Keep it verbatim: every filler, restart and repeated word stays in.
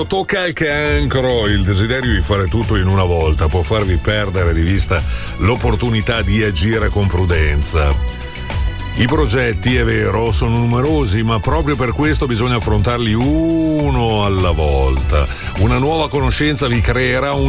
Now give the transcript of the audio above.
Tocca al cancro. Il desiderio di fare tutto in una volta può farvi perdere di vista l'opportunità di agire con prudenza. I progetti, è vero, sono numerosi, ma proprio per questo bisogna affrontarli uno alla volta. Una nuova conoscenza vi creerà un